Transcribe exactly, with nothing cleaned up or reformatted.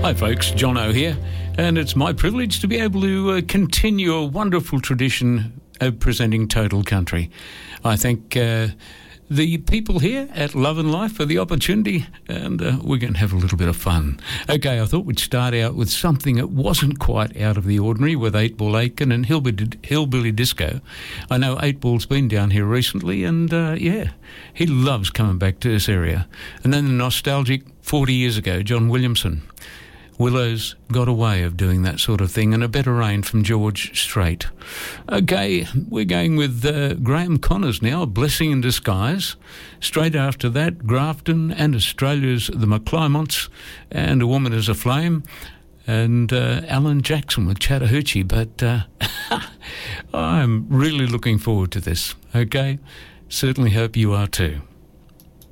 Hi folks, Jono here, and it's my privilege to be able to uh, continue a wonderful tradition of presenting Total Country. I thank uh, the people here at Love and Life for the opportunity, and uh, we're going to have a little bit of fun. Okay, I thought we'd start out with something that wasn't quite out of the ordinary with eight Ball Aitken and Hillbilly, Hillbilly Disco. I know eight Ball's been down here recently, and uh, yeah, he loves coming back to this area. And then the nostalgic forty years ago, John Williamson. Willows got a way of doing that sort of thing, and a better rain from George Strait. Okay, we're going with uh, Graham Connors now, Blessing in Disguise. Straight after that, Grafton and Australia's The McClymonts and A Woman is a Flame, and uh, Alan Jackson with Chattahoochee. But uh, I'm really looking forward to this, okay? Certainly hope you are too.